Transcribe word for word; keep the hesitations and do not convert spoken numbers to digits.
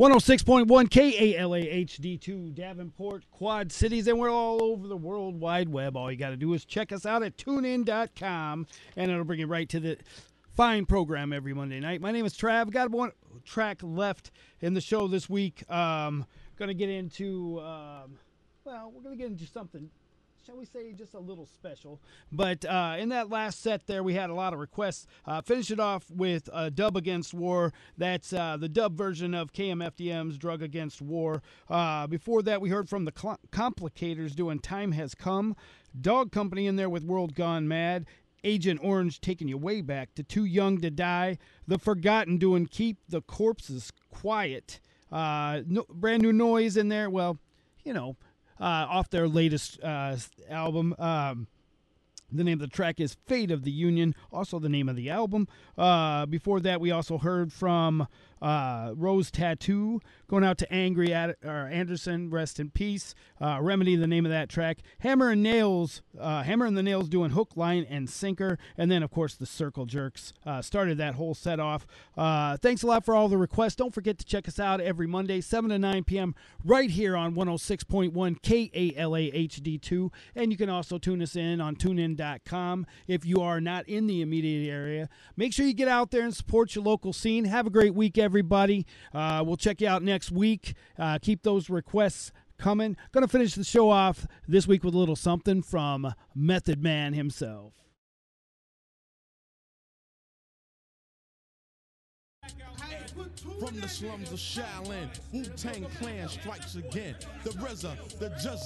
one oh six point one K A L A H D two, Davenport, Quad Cities, and we're all over the World Wide Web. All you got to do is check us out at tune in dot com, and it'll bring you right to the fine program every Monday night. My name is Trav. Got one track left in the show this week. Um, going to get into, um, well, we're going to get into something, shall we say, just a little special. But uh, in that last set there, we had a lot of requests. Uh, finish it off with uh, Dub Against War. That's uh, the dub version of K M F D M's Drug Against War. Uh, before that, we heard from the Cl- Complicators doing Time Has Come. Dog Company in there with World Gone Mad. Agent Orange taking you way back to Too Young to Die. The Forgotten doing Keep the Corpses Quiet. Uh, no, brand new noise in there. Well, you know, Uh, off their latest uh, album. Um, the name of the track is Fate of the Union, also the name of the album. Uh, before that, we also heard from uh, Rose Tattoo, going out to Angry Ad- or Anderson, rest in peace. Uh, Remedy, the name of that track. Hammer and Nails, uh, Hammer and the Nails doing Hook, Line, and Sinker. And then, of course, the Circle Jerks uh, started that whole set off. Uh, thanks a lot for all the requests. Don't forget to check us out every Monday, seven to nine p.m. right here on one oh six point one K A L A H D two. And you can also tune us in on tune in dot com if you are not in the immediate area. Make sure you get out there and support your local scene. Have a great week, everybody. Uh, we'll check you out next week. Uh, keep those requests coming. Going to finish the show off this week with a little something from Method Man himself. From the slums of Shaolin, Wu-Tang Clan strikes again. The R Z A, the Judge.